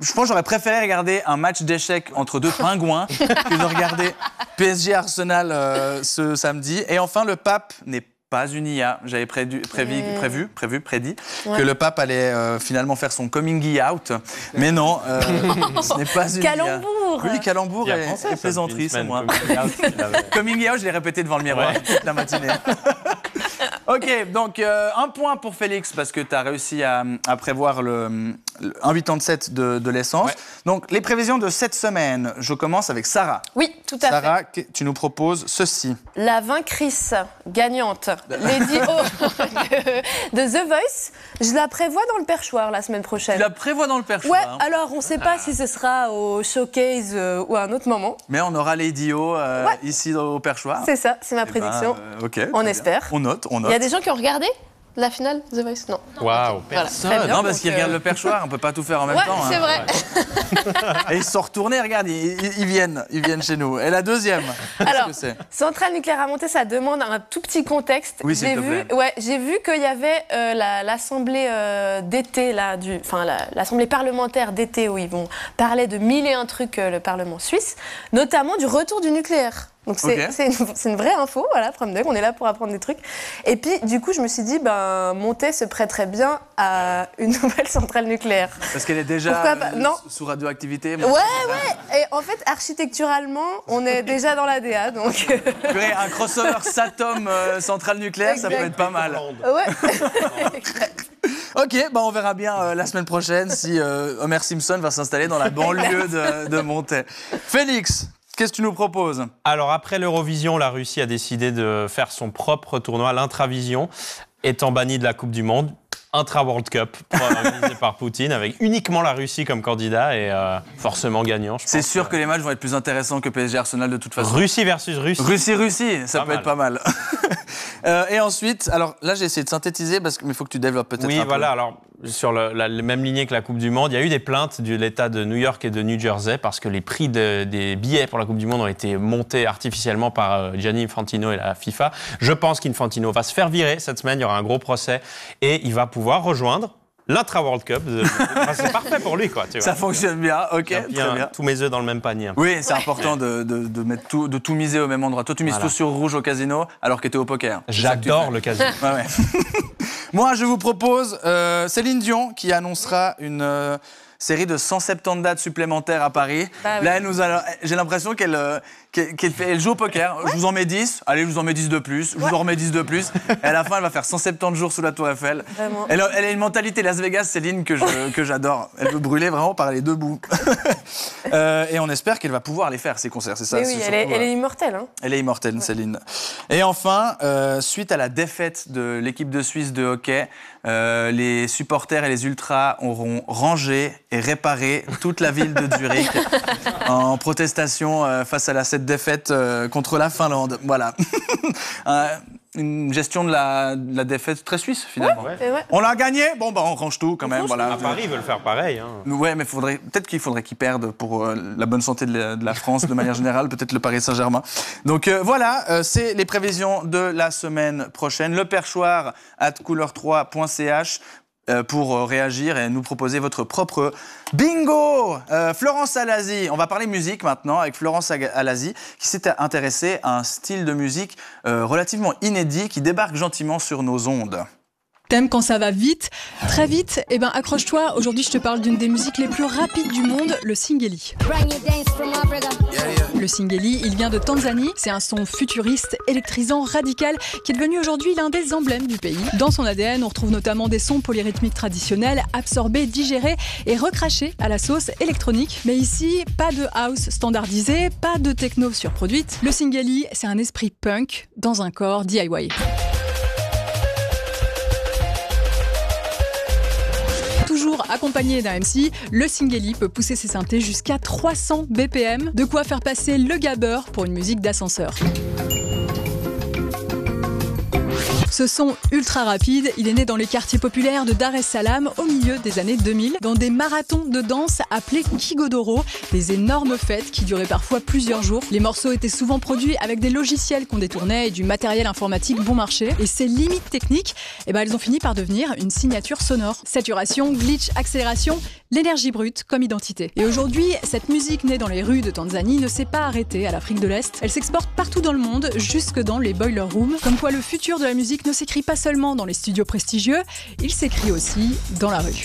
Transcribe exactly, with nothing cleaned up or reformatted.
Je pense que j'aurais préféré regarder un match d'échecs entre deux pingouins que de regarder P S G Arsenal euh, ce samedi. Et enfin, le pape n'est pas une I A. J'avais prévu, prévu, Mmh. prévu, prévu, prédit Ouais. que le pape allait euh, finalement faire son coming out. Mais non, euh, ce n'est pas une Calembour. I A. Oui, calembour J'y ai et, repensé, et ça, plaisanterie, depuis c'est une moi. semaine, coming out, il avait- Coming out, je l'ai répété devant le miroir Ouais. toute la matinée. Ok, donc euh, un point pour Félix parce que tu as réussi à, à prévoir le, le un virgule quatre-vingt-dix de, de l'essence. Ouais. Donc les prévisions de cette semaine, je commence avec Sarah. Oui, tout à fait. Sarah, que- tu nous proposes ceci. La vaincrice gagnante, Lady O de, de The Voice, je la prévois dans le perchoir la semaine prochaine. Tu la prévois dans le perchoir. Ouais, hein. alors on ne sait pas si ce sera au showcase euh, ou à un autre moment. Mais on aura Lady O euh, Ouais. ici au perchoir. C'est ça, c'est ma Eh ben, prédiction. euh, ok. On très espère. bien. On note, on Il note. y a des gens qui ont regardé la finale The Voice? Non. Waouh, Voilà, personne. très bien. Non, parce donc, qu'ils euh, regardent le perchoir, on peut pas tout faire en même Ouais, temps. c'est hein. vrai. Et ils se sont retournés, regarde, ils, ils- ils viennent, ils viennent chez nous. Et la deuxième, qu'est-ce Alors, que c'est? Centrale nucléaire à monter, ça demande un tout petit contexte. Oui, s'il j'ai te vu, plaît. ouais, j'ai vu qu'il y avait euh, la- l'assemblée euh, d'été là, du, enfin la- l'assemblée parlementaire d'été où ils vont parler de mille et un trucs euh, le Parlement suisse, notamment du retour du nucléaire. Donc c'est Ok. c'est une, c'est une vraie info, voilà, From Dog, on est là pour apprendre des trucs. Et puis du coup, je me suis dit, ben Monté se prêterait bien à une nouvelle centrale nucléaire. Parce qu'elle est déjà Pourquoi pas? euh, Non. sous radioactivité. Ouais, ouais. Et en fait, architecturalement, on est déjà dans la D A, donc. euh, Purée, un crossover Satom euh, centrale nucléaire, ça peut Exact. être pas mal. Ouais. Ok, bah on verra bien euh, la semaine prochaine si euh, Homer Simpson va s'installer dans la banlieue de, de Monté. Félix, qu'est-ce que tu nous proposes? Alors après l'Eurovision, la Russie a décidé de faire son propre tournoi, l'Intravision, étant banni de la Coupe du Monde. Intra-World Cup, organisé par Poutine, avec uniquement la Russie comme candidat et euh, forcément gagnant, je pense. C'est sûr que les matchs vont être plus intéressants que P S G Arsenal de toute façon. Russie versus Russie. Russie-Russie, ça Pas peut mal. être pas mal. Euh, et ensuite, alors là j'ai essayé de synthétiser parce qu'il faut que tu développes peut-être Oui, un peu. voilà. Alors, sur le- la, la même lignée que la Coupe du Monde, il y a eu des plaintes de l'État de New York et de New Jersey parce que les prix de- des billets pour la Coupe du Monde ont été montés artificiellement par euh, Gianni Infantino et la FIFA. Je pense qu'Infantino va se faire virer cette semaine. Il y aura un gros procès et il va pouvoir rejoindre l'intra-World Cup. de- Enfin, c'est parfait pour lui, quoi. Tu vois. Ça fonctionne bien, ok, Il y a très bien bien. tous mes œufs dans le même panier. Oui, c'est important de, de, de mettre tout, de tout miser au même endroit. Toi, tu mises Voilà. tout sur rouge au casino alors que tu es au poker. C'est ça que tu J'adore fais. le casino. Ouais, ouais. Moi, je vous propose euh, Céline Dion qui annoncera une euh, série de cent soixante-dix dates supplémentaires à Paris. Bah oui. Là, elle nous a, j'ai l'impression qu'elle euh, qu'elle, qu'elle fait, elle joue au poker. Je vous en mets dix. Allez, je vous en mets dix de plus. Je vous en remets dix de plus. Et à la fin, elle va faire cent soixante-dix jours sous la Tour Eiffel. Vraiment. Elle, a- elle a une mentalité Las Vegas, Céline, que, je, que j'adore. Elle veut brûler vraiment par les deux bouts. Euh, et on espère qu'elle va pouvoir les faire, ces concerts. C'est ça. Mais c'est oui, elle est, surtout, elle euh, est immortelle. Hein. elle est immortelle, Céline. Et enfin, euh, suite à la défaite de l'équipe de Suisse de hockey, euh, les supporters et les ultras auront rangé et réparé toute la ville de Zurich en protestation euh, face à la, cette défaite euh, contre la Finlande. Voilà. Euh, Une gestion de la, de la défaite très suisse, finalement. Ouais. Et ouais. On l'a gagné. Bon, bah, on range tout quand même. range Voilà. À Paris, ils veulent faire pareil. Hein. Ouais, mais faudrait, peut-être qu'il faudrait qu'ils perdent pour euh, la bonne santé de la, de la France de manière générale, peut-être le Paris Saint-Germain. Donc euh, voilà, euh, c'est les prévisions de la semaine prochaine. Le perchoir at couleur trois point c h euh, pour euh, réagir et nous proposer votre propre bingo. Euh, Florence Alazi, on va parler musique maintenant avec Florence Alazi qui s'est intéressée à un style de musique euh, relativement inédit qui débarque gentiment sur nos ondes. T'aimes quand ça va vite, très vite? Eh ben accroche-toi, aujourd'hui je te parle d'une des musiques les plus rapides du monde, le Singeli. Le Singeli, il vient de Tanzanie, c'est un son futuriste, électrisant, radical, qui est devenu aujourd'hui l'un des emblèmes du pays. Dans son A D N, on retrouve notamment des sons polyrythmiques traditionnels, absorbés, digérés et recrachés à la sauce électronique. Mais ici, pas de house standardisé, pas de techno surproduite. Le Singeli, c'est un esprit punk dans un corps D I Y. Toujours accompagné d'un M C, le Singeli peut pousser ses synthés jusqu'à trois cents B P M, de quoi faire passer le gabber pour une musique d'ascenseur. Ce son ultra rapide, il est né dans les quartiers populaires de Dar es Salaam au milieu des années deux mille, dans des marathons de danse appelés Kigodoro, des énormes fêtes qui duraient parfois plusieurs jours. Les morceaux étaient souvent produits avec des logiciels qu'on détournait et du matériel informatique bon marché. Et ces limites techniques, eh ben, elles ont fini par devenir une signature sonore. Saturation, glitch, accélération, l'énergie brute comme identité. Et aujourd'hui, cette musique née dans les rues de Tanzanie ne s'est pas arrêtée à l'Afrique de l'Est. Elle s'exporte partout dans le monde, jusque dans les boiler rooms. Comme quoi le futur de la musique ne s'écrit pas seulement dans les studios prestigieux, il s'écrit aussi dans la rue.